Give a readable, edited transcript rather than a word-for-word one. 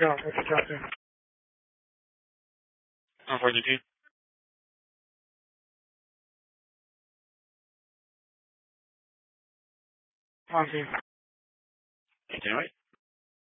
go. What's the drop in? 142. On team. Continue.